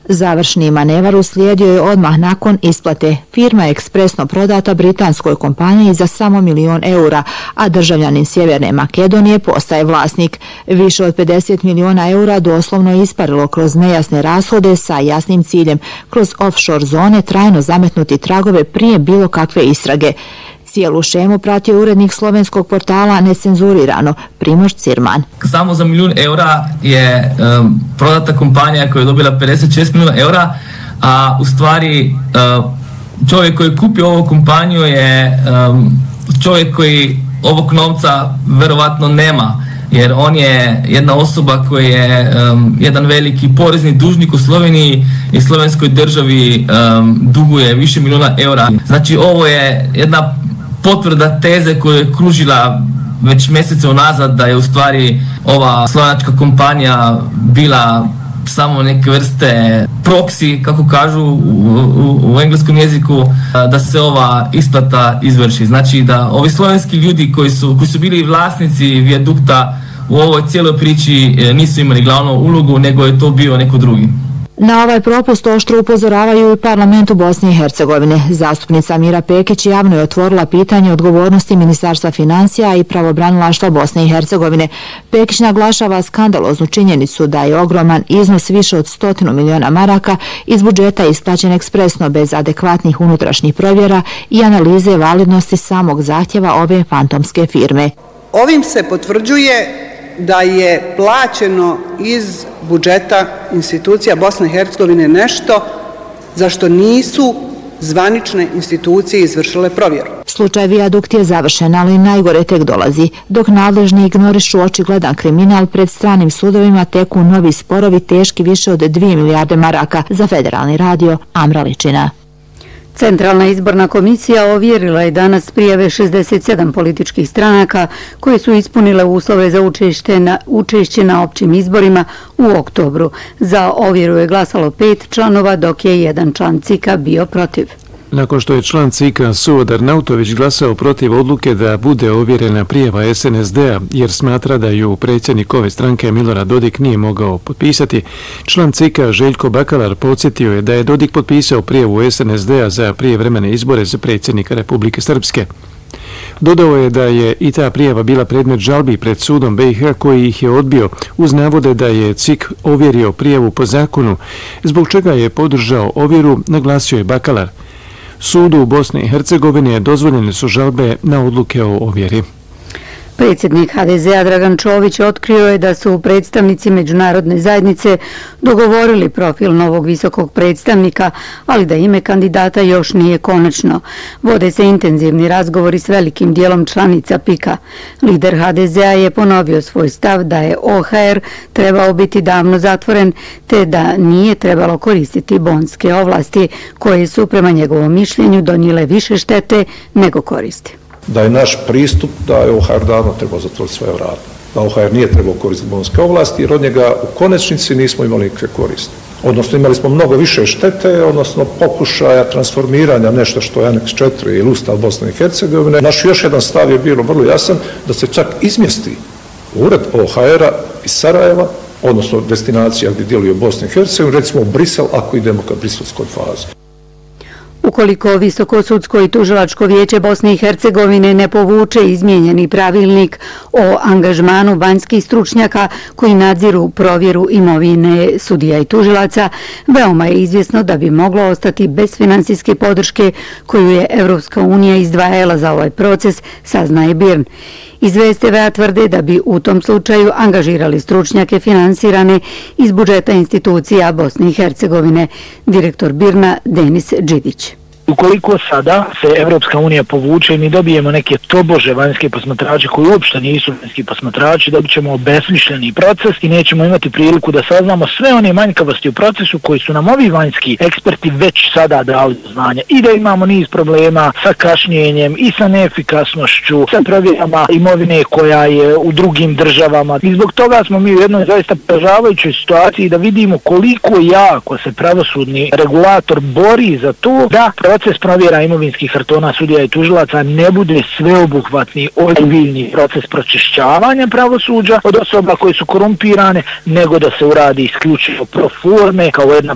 Završni manevar uslijedio je odmah nakon isplate. Firma je ekspresno prodata britanskoj kompaniji za samo €1.000.000, a državljanin Sjeverne Makedonije postaje vlasnik. Više od €50 miliona doslovno isparilo kroz nejasne rashode sa jasnim ciljem, kroz offshore zone trajno zametnuti tragove prije bilo kakve istrage. Cijelu šemu pratio urednik slovenskog portala Necenzurirano, Primož Cirman. Samo za €1.000.000 je prodata kompanija koja je dobila €56 miliona, a u stvari čovjek koji je kupio ovu kompaniju je čovjek koji ovog novca verovatno nema, jer on je jedna osoba koja je jedan veliki porezni dužnik u Sloveniji i slovenskoj državi duguje više miliona eura. Znači ovo je jedna potvrda teze koja je kružila već mjesece unazad da je u stvari ova slovenačka kompanija bila samo neke vrste proxy, kako kažu u engleskom jeziku, da se ova isplata izvrši. Znači da ovi slovenski ljudi koji su bili vlasnici vijadukta u ovoj cijeloj priči nisu imali glavnu ulogu, nego je to bio neko drugi. Na ovaj propust oštro upozoravaju i parlamentu Bosne i Hercegovine. Zastupnica Mira Pekić javno je otvorila pitanje odgovornosti Ministarstva financija i pravobranilaštva Bosne i Hercegovine. Pekić naglašava skandaloznu činjenicu da je ogroman iznos više od 100 miliona maraka iz budžeta isplaćen ekspresno bez adekvatnih unutrašnjih provjera i analize validnosti samog zahtjeva ove fantomske firme. Ovim se potvrđuje da je plaćeno iz budžeta institucija Bosne i Hercegovine nešto za što nisu zvanične institucije izvršile provjeru. Slučaj Vijadukt je završen, ali najgore tek dolazi. Dok nadležni ignorišu očigledan kriminal, pred stranim sudovima teku novi sporovi teški više od 2 milijarde maraka. Za Federalni radio, Amra Ličina. Centralna izborna komisija ovjerila je danas prijave 67 političkih stranaka koje su ispunile uslove za učešće na općim izborima u oktobru. Za ovjeru je glasalo 5 članova, dok je jedan član CIK-a bio protiv. Nakon što je član CIK-a Suod Arnautović glasao protiv odluke da bude ovjerena prijava SNSD-a jer smatra da ju predsjednik ove stranke Milorad Dodik nije mogao potpisati, član CIK-a Željko Bakalar podsjetio je da je Dodik potpisao prijavu SNSD-a za prijevremene izbore za predsjednika Republike Srpske. Dodao je da je i ta prijava bila predmet žalbi pred sudom BiH koji ih je odbio uz navode da je CIK ovjerio prijavu po zakonu, zbog čega je podržao ovjeru, naglasio je Bakalar. Sudu u Bosni i Hercegovini dozvoljene su žalbe na odluke o ovjeri. Predsjednik HDZ-a Dragan Čović otkrio je da su predstavnici međunarodne zajednice dogovorili profil novog visokog predstavnika, ali da ime kandidata još nije konačno. Vode se intenzivni razgovori s velikim dijelom članica PIK-a. Lider HDZ-a je ponovio svoj stav da je OHR trebao biti davno zatvoren, te da nije trebalo koristiti bonske ovlasti, koje su prema njegovom mišljenju donijele više štete nego koristi. Da je naš pristup da je OHR davno trebao zatvoriti svoje vrata. Da OHR nije trebao koristiti bonske ovlasti jer od njega u konačnici nismo imali nikakve koristi. Odnosno imali smo mnogo više štete, odnosno pokušaja transformiranja nešto što je Aneks 4 ili Ustav Bosne i Hercegovine. Naš još jedan stav je bilo vrlo jasan da se čak izmjesti ured OHR-a iz Sarajeva, odnosno destinacija gdje djeluje Bosna i Hercegovina, recimo u Brisel ako idemo ka briselskoj fazi. Ukoliko Visokosudsko i tužilačko vijeće Bosne i Hercegovine ne povuče izmijenjeni pravilnik o angažmanu vanjskih stručnjaka koji nadziru provjeru imovine sudija i tužilaca, veoma je izvjesno da bi moglo ostati bez finansijske podrške koju je Evropska unija izdvajala za ovaj proces, saznaje BIRN. Iz VSTV-a tvrde da bi u tom slučaju angažirali stručnjake finansirane iz budžeta institucija Bosne i Hercegovine, direktor BIRN-a Denis Đidić. Ukoliko sada se Evropska unija povuče i mi dobijemo neke tobože vanjske posmatrače koji uopšte nisu vanjski posmatrači, dobit ćemo obesmišljeni proces i nećemo imati priliku da saznamo sve one manjkavosti u procesu koji su nam ovi vanjski eksperti već sada dali do znanja. I da imamo niz problema sa kašnjenjem i sa neefikasnošću, sa provjerama imovine koja je u drugim državama. I zbog toga smo mi u jednoj zaista poražavajućoj situaciji da vidimo koliko jako se pravosudni regulator bori za to da proces provjera imovinskih kartona sudija i tužilaca ne bude sveobuhvatni, ozbiljni proces pročišćavanja pravosuđa od osoba koje su korumpirane, nego da se uradi isključivo pro forme kao jedna